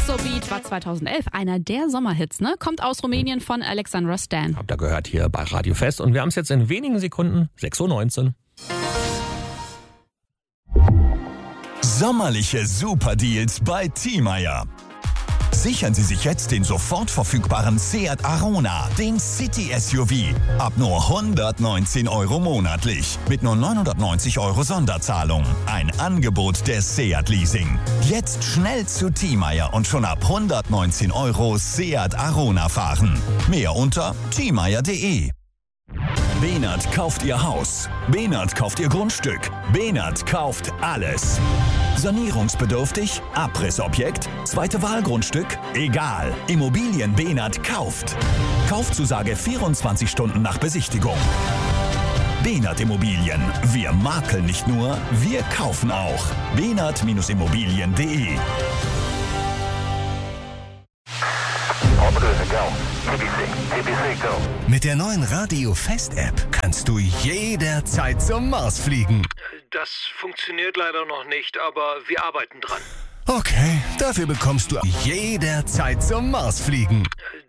So Beat war 2011 einer der Sommerhits, ne? Kommt aus Rumänien von Alexandra Stan. Habt ihr gehört hier bei Radio Fest und wir haben es jetzt in wenigen Sekunden, 6:19 Uhr. Sommerliche Superdeals bei Thiemeyer. Sichern Sie sich jetzt den sofort verfügbaren Seat Arona, den City-SUV. Ab nur 119 € monatlich. Mit nur 990 € Sonderzahlung. Ein Angebot der Seat Leasing. Jetzt schnell zu Thiemeyer und schon ab 119 € Seat Arona fahren. Mehr unter thiemeyer.de. Benert kauft Ihr Haus. Benert kauft Ihr Grundstück. Benert kauft alles. Sanierungsbedürftig? Abrissobjekt? Zweite Wahlgrundstück? Egal. Immobilien Benert kauft. Kaufzusage 24 Stunden nach Besichtigung. Benert Immobilien. Wir makeln nicht nur, wir kaufen auch. benert-immobilien.de. Mit der neuen Radio Fest App kannst du jederzeit zum Mars fliegen. Das funktioniert leider noch nicht, aber wir arbeiten dran. Okay, dafür bekommst du jederzeit zum Mars fliegen.